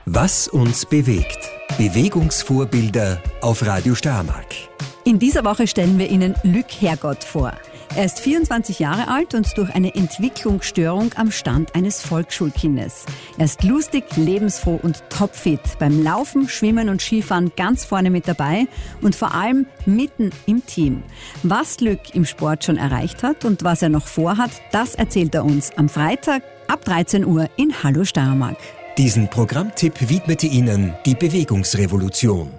Was uns bewegt. Bewegungsvorbilder auf Radio Steiermark. In dieser Woche stellen wir Ihnen Luc Hergott vor. Er ist 24 Jahre alt und durch eine Entwicklungsstörung am Stand eines Volksschulkindes. Er ist lustig, lebensfroh und topfit. Beim Laufen, Schwimmen und Skifahren ganz vorne mit dabei und vor allem mitten im Team. Was Luc im Sport schon erreicht hat und was er noch vorhat, das erzählt er uns am Freitag ab 13 Uhr in Hallo Steiermark. Diesen Programmtipp widmete Ihnen die Bewegungsrevolution.